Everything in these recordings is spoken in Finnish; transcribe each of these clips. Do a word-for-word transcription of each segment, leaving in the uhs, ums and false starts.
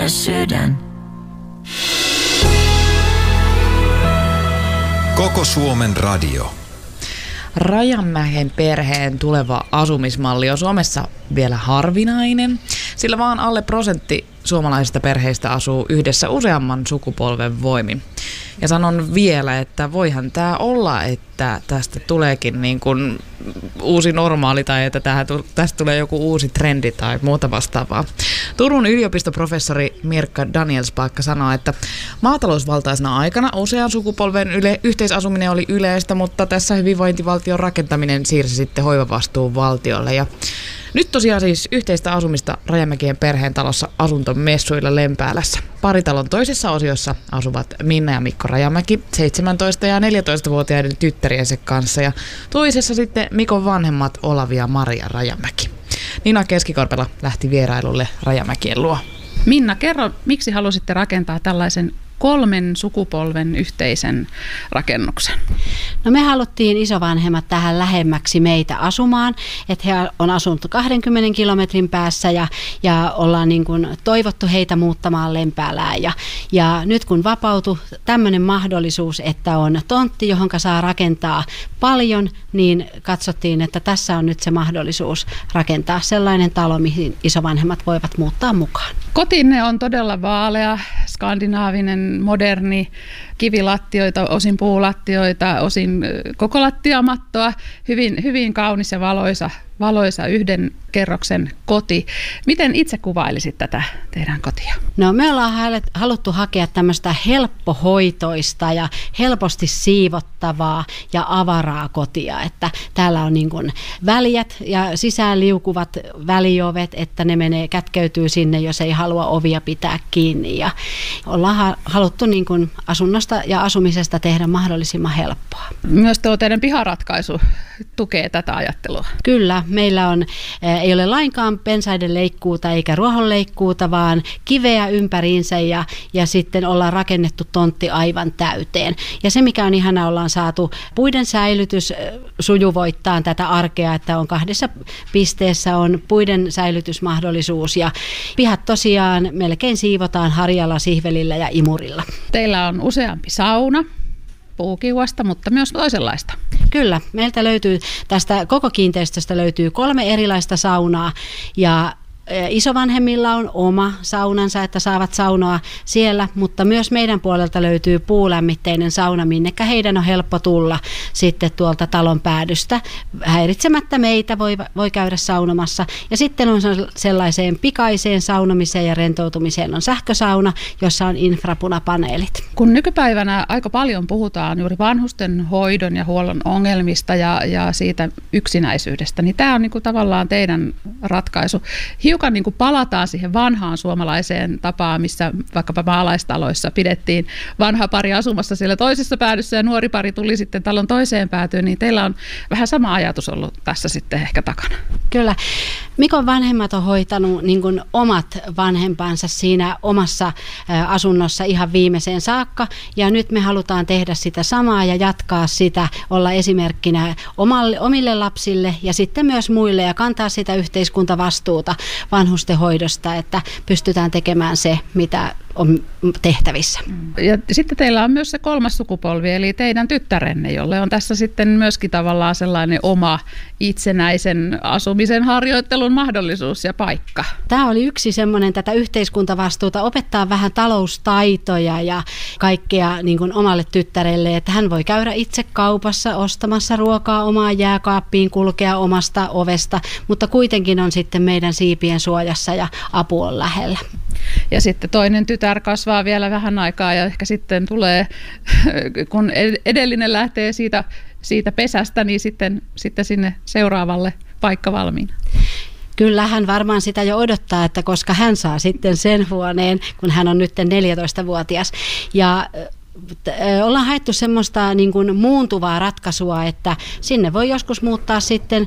sydän. Koko Suomen radio. Rajamäen perheen tuleva asumismalli on Suomessa vielä harvinainen, sillä vaan alle prosentti suomalaisista perheistä asuu yhdessä useamman sukupolven voimin. Ja sanon vielä, että voihan tämä olla, että tästä tuleekin niin kuin uusi normaali tai että tästä tulee joku uusi trendi tai muuta vastaavaa. Turun yliopistoprofessori Mirkka Danielspaakka sanoo, että maatalousvaltaisena aikana usean sukupolven yle- yhteisasuminen oli yleistä, mutta tässä hyvinvointivaltion rakentaminen siirsi sitten hoivavastuun valtiolle. Ja nyt tosiaan siis yhteistä asumista Rajamäkien perheen talossa asuntomessuilla Lempäälässä. Paritalon toisessa osiossa asuvat Minna ja Mikko Rajamäki seitsemäntoista- ja neljätoistavuotiaiden tyttäriensä kanssa ja toisessa sitten Mikon vanhemmat Olavi ja Maria Rajamäki. Nina Keskikorpela lähti vierailulle Rajamäkien luo. Minna, kerro, miksi halusitte rakentaa tällaisen kolmen sukupolven yhteisen rakennuksen? No me haluttiin isovanhemmat tähän lähemmäksi meitä asumaan, että he on asunut kaksikymmentä kilometrin päässä ja, ja ollaan niin kuin toivottu heitä muuttamaan Lempäälään. Ja, ja nyt kun vapautui tämmöinen mahdollisuus, että on tontti, johon saa rakentaa paljon, niin katsottiin, että tässä on nyt se mahdollisuus rakentaa sellainen talo, mihin isovanhemmat voivat muuttaa mukaan. Kotinne on todella vaalea, skandinaavinen, moderni, kivilattioita, osin puulattioita, osin koko lattiamattoa, hyvin, hyvin kaunis ja valoisa, valoisa yhden kerroksen koti. Miten itse kuvailisit tätä teidän kotia? No me ollaan haluttu hakea tämmöistä helppohoitoista ja helposti siivottavaa ja avaraa kotia, että täällä on niin kuin väljät ja sisään liukuvat väliovet, että ne menee, kätkeytyy sinne, jos ei halua ovia pitää kiinni ja ollaan haluttu niin kuin asunnosta ja asumisesta tehdä mahdollisimman helppoa. Myös tuo teidän piharatkaisu tukee tätä ajattelua. Kyllä, meillä on, ei ole lainkaan pensaiden leikkuuta eikä ruohonleikkuuta, vaan kiveä ympäriinsä ja, ja sitten ollaan rakennettu tontti aivan täyteen. Ja se, mikä on ihanaa, ollaan saatu puiden säilytys sujuvoittaa tätä arkea, että on kahdessa pisteessä on puiden säilytysmahdollisuus ja pihat tosiaan melkein siivotaan harjalla, sihvelillä ja imurilla. Teillä on useampi sauna. Puukiuasta, mutta myös toisenlaista. Kyllä, meiltä löytyy, tästä koko kiinteistöstä löytyy kolme erilaista saunaa ja isovanhemmilla on oma saunansa, että saavat saunoa siellä, mutta myös meidän puolelta löytyy puulämmitteinen sauna, minnekä heidän on helppo tulla sitten tuolta talon päädystä. Häiritsemättä meitä voi, voi käydä saunomassa. Ja sitten on sellaiseen pikaiseen saunomiseen ja rentoutumiseen on sähkösauna, jossa on infrapunapaneelit. Kun nykypäivänä aika paljon puhutaan juuri vanhusten hoidon ja huollon ongelmista ja, ja siitä yksinäisyydestä, niin tämä on niin kuin tavallaan teidän ratkaisu. Hiukan niin kuin palataan siihen vanhaan suomalaiseen tapaan, missä vaikkapa maalaistaloissa pidettiin vanha pari asumassa siellä toisessa päädyssä ja nuori pari tuli sitten talon toiseen päätyyn, niin teillä on vähän sama ajatus ollut tässä sitten ehkä takana. Kyllä. Mikon vanhemmat on hoitanut niin kuin omat vanhempansa siinä omassa asunnossa ihan viimeiseen saakka ja nyt me halutaan tehdä sitä samaa ja jatkaa sitä, olla esimerkkinä omalle, omille lapsille ja sitten myös muille ja kantaa sitä yhteiskuntavastuuta vanhustenhoidosta, että pystytään tekemään se, mitä on tehtävissä. Ja sitten teillä on myös se kolmas sukupolvi, eli teidän tyttärenne, jolle on tässä sitten myöskin tavallaan sellainen oma itsenäisen asumisen harjoittelun mahdollisuus ja paikka. Tämä oli yksi semmoinen tätä yhteiskuntavastuuta, opettaa vähän taloustaitoja ja kaikkea niin kuin omalle tyttärelle, että hän voi käydä itse kaupassa ostamassa ruokaa omaan jääkaappiin, kulkea omasta ovesta, mutta kuitenkin on sitten meidän siipien suojassa ja apu on lähellä. Ja sitten toinen tytär kasvaa vielä vähän aikaa ja ehkä sitten tulee, kun edellinen lähtee siitä, siitä pesästä, niin sitten, sitten sinne seuraavalle paikka valmiina. Kyllä hän varmaan sitä jo odottaa, että koska hän saa sitten sen huoneen, kun hän on nyt neljätoistavuotias. Ja ollaan haettu semmoista niin kuin muuntuvaa ratkaisua, että sinne voi joskus muuttaa sitten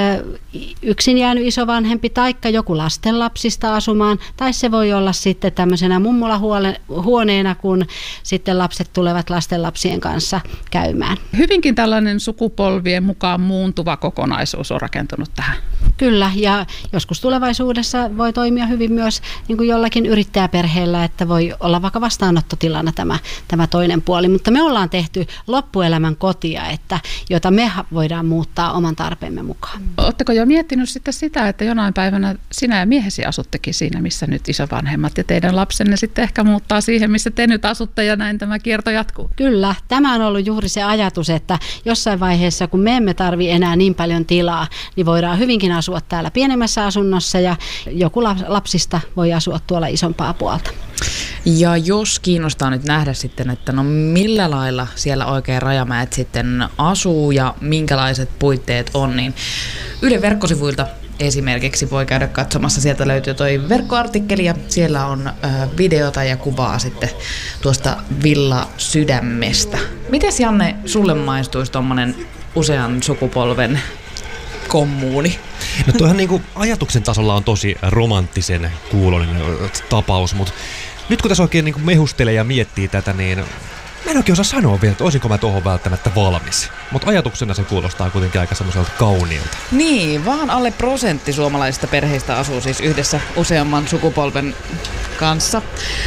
yksin jäänyt isovanhempi taikka joku lastenlapsista asumaan, tai se voi olla sitten tämmöisenä mummulahuoneena, kun sitten lapset tulevat lastenlapsien kanssa käymään. Hyvinkin tällainen sukupolvien mukaan muuntuva kokonaisuus on rakentunut tähän. Kyllä, ja joskus tulevaisuudessa voi toimia hyvin myös niin kuin jollakin yrittäjäperheellä, että voi olla vaikka vastaanottotilana tämä, tämä toinen puoli, mutta me ollaan tehty loppuelämän kotia, että, jota me voidaan muuttaa oman tarpeemme mukaan. Oletteko jo miettinyt sitten sitä, että jonain päivänä sinä ja miehesi asuttekin siinä, missä nyt isovanhemmat, ja teidän lapsenne sitten ehkä muuttaa siihen, missä te nyt asutte, ja näin tämä kierto jatkuu? Kyllä, tämä on ollut juuri se ajatus, että jossain vaiheessa, kun me emme tarvitse enää niin paljon tilaa, niin voidaan hyvinkin asua täällä pienemmässä asunnossa, ja joku lapsista voi asua tuolla isompaa puolta. Ja jos kiinnostaa nyt nähdä sitten, että no millä lailla siellä oikein Rajamäet sitten asuu ja minkälaiset puitteet on, niin Ylen verkkosivuilta esimerkiksi voi käydä katsomassa. Sieltä löytyy toi verkkoartikkeli ja siellä on ö, videota ja kuvaa sitten tuosta Villa Sydämestä. Mites Janne, sulle maistuisi tommonen usean sukupolven kommuuni? No toihan niinku ajatuksen tasolla on tosi romanttisen kuuloinen tapaus, mutta nyt kun tässä oikein niinku mehustelee ja miettii tätä, niin mä en oikein osaa sanoa vielä, että olisinko mä tuohon välttämättä valmis. Mutta ajatuksena se kuulostaa kuitenkin aika semmoiselta kauniilta. Niin, vaan alle prosentti suomalaisista perheistä asuu siis yhdessä useamman sukupolven kanssa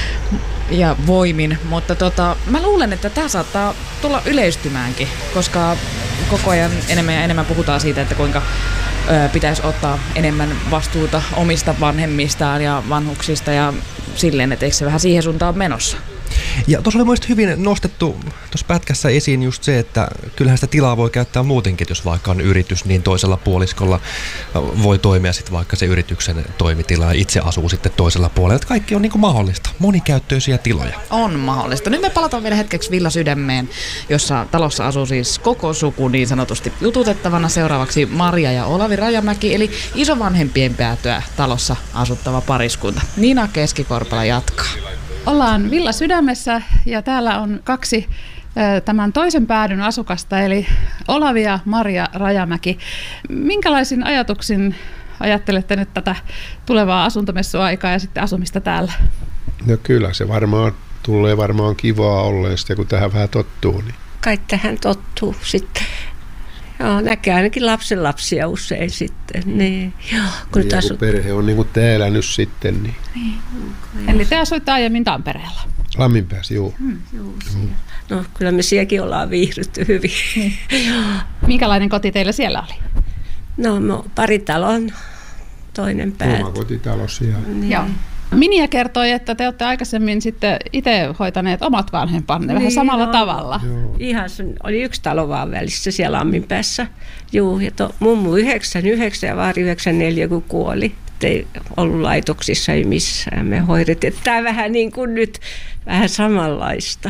ja voimin, mutta tota, mä luulen, että tämä saattaa tulla yleistymäänkin, koska koko ajan enemmän ja enemmän puhutaan siitä, että kuinka ö, pitäisi ottaa enemmän vastuuta omista vanhemmistaan ja vanhuksista ja silleen, että eikö se vähän siihen suuntaan menossa. Ja tuossa oli mielestäni hyvin nostettu tuossa pätkässä esiin just se, että kyllähän sitä tilaa voi käyttää muutenkin, jos vaikka on yritys, niin toisella puoliskolla voi toimia sitten vaikka se yrityksen toimitila ja itse asuu sitten toisella puolella. Että kaikki on niin kuin mahdollista, monikäyttöisiä tiloja. On mahdollista. Nyt me palataan vielä hetkeksi Villa Sydämeen, jossa talossa asuu siis koko suku niin sanotusti jututettavana. Seuraavaksi Maria ja Olavi Rajamäki, eli isovanhempien päätyä talossa asuttava pariskunta. Niina Keskikorpela jatkaa. Ollaan Villa Sydämessä ja täällä on kaksi tämän toisen päädyn asukasta, eli Olavi ja Maria Rajamäki. Minkälaisin ajatuksin ajattelette nyt tätä tulevaa asuntomessuaikaa ja sitten asumista täällä? No kyllä se varmaan tulee varmaan kivaa olleen sitten, kun tähän vähän tottuu. Niin. Kai tähän tottuu sitten. Joo, näkee ainakin lapsenlapsia usein sitten. Niin, joo, kun ja asu... kun perhe on niin kuin täällä nyt sitten. Niin. Niin. Eli te asuitte aiemmin Tampereella? Lamminpäässä, joo. Hmm. Mm. No kyllä me sielläkin ollaan viihdytty hyvin. Niin. Minkälainen koti teillä siellä oli? No, no paritalon toinen pää. Oma kotitalo siellä. Niin. Joo. Minja kertoi, että te olette aikaisemmin sitten itse hoitaneet omat vanhempanne niin, vähän samalla no, tavalla. Joo. Ihan oli yksi talo vaan välissä siellä Lamminpäässä. Juu, ja to, mummu yhdeksänkymmentäyhdeksän ja vaari yhdeksänkymmentäneljä kun kuoli. Ei ollut laitoksissa, ei missään. Me hoidettiin. Tämä vähän niin kuin nyt, vähän samanlaista.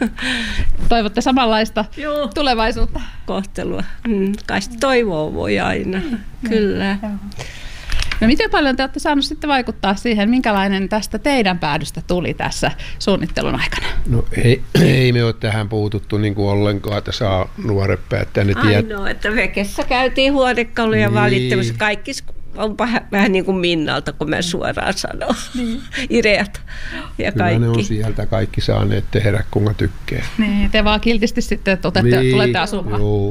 Toivotte samanlaista Joo. tulevaisuutta? Kohtelua. Mm, kai toivoa voi aina. Mm. Kyllä. Joo. No miten paljon te olette saaneet sitten vaikuttaa siihen, minkälainen tästä teidän päädystä tuli tässä suunnittelun aikana? No ei, ei me ole tähän puututtu niin kuin ollenkaan, että saa nuoret päättää. Ne tiedät... Ainoa, että vekessä käytiin huonekaluja niin. valittamassa. Kaikki on vähän, vähän niin kuin Minnalta, kun mä suoraan sanon. Niin. Ireat ja Kyllä kaikki. Ne on sieltä kaikki saaneet tehdä, kunga tykkää. Niin, te vaan kiltisti sitten otette, niin. tulette asumaan. Joo.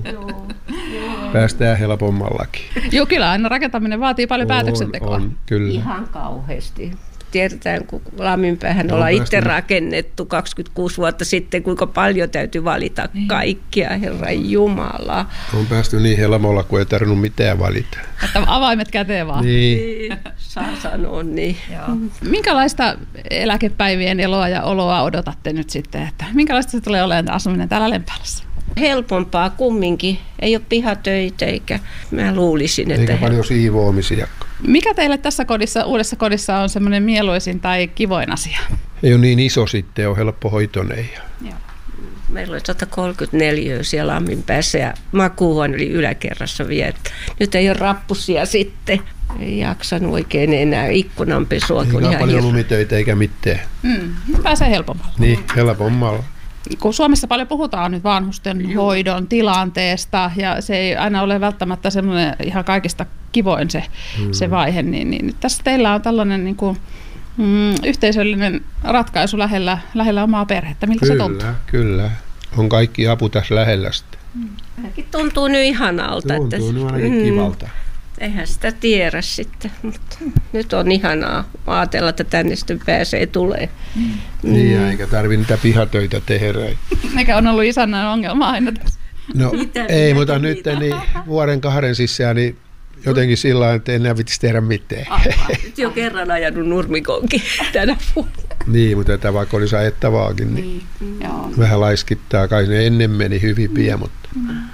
Päästään helpommallakin. Joo, kyllä aina rakentaminen vaatii paljon on, päätöksentekoa. On, kyllä. Ihan kauheasti. Tiedetään, kun Lamminpäähän ollaan itse rakennettu kaksikymmentäkuusi vuotta sitten, kuinka paljon täytyy valita niin. kaikkia, Herran Jumala. On päästy niin helpolla, kun ei tarvinnut mitään valita. Että avaimet käteen vaan. Niin. niin. Saa sanoa niin. Joo. Minkälaista eläkepäivien eloa ja oloa odotatte nyt sitten? Että minkälaista se tulee olemaan asuminen täällä Lempäälässä? Helpompaa kumminkin. Ei ole pihatöitä eikä mä luulisin, että... Eikä paljon siivoamisia. Mikä teille tässä kodissa, uudessa kodissa on semmoinen mieluisin tai kivoin asia? Ei ole niin iso sitten, on helppo hoitoinen. Joo. Meillä oli sata kolmekymmentäneljä siellä Lamminpäässä ja makuuhuone oli yläkerrassa vielä. Nyt ei ole rappusia sitten. Ei jaksanut oikein enää ikkunanpesua. Eikä paljon lumitöitä eikä mitään. Mm, pääsee helpommalla. Niin, helpommalla. kun Suomessa paljon puhutaan nyt vanhusten hoidon tilanteesta ja se ei aina ole välttämättä semmoinen ihan kaikista kivoin se, mm. se vaihe, niin, niin nyt tässä teillä on tällainen niin kuin, mm, yhteisöllinen ratkaisu lähellä, lähellä omaa perhettä. Miltä kyllä, se tuntuu? Kyllä, on kaikki apu tässä lähellä sitten. Tämäkin tuntuu nyt ihanalta. Tuntuu että, nyt ainakin mm, kivalta. Eihän sitä tiedä sitten, mutta nyt on ihanaa ajatella, että tänne sitten pääsee tulee. Mm. Niin, eikä tarvitse niitä pihatöitä tehdä. Mikä on ollut isännän ongelma aina tässä? No Mitä, ei, mitä, mutta mitä? nyt niin vuoden kahden sisään niin jotenkin sillä lailla, että ei enää vitisi tehdä mitään. Nyt jo kerran ajanut nurmikonkin tänä vuonna. Niin, mutta tätä vaikka olisi ajettavaakin, niin, niin Joo. vähän laiskittaa. Kai ne ennen meni hyvin pian, mutta...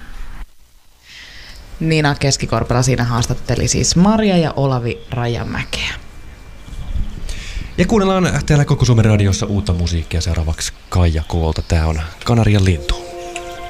Niina Keskikorpela siinä haastatteli siis Maria ja Olavi Rajamäkeä. Ja kuunnellaan täällä Koko Suomen radiossa uutta musiikkia seuraavaksi Kaija Koolta. Tää on Kanarian lintu.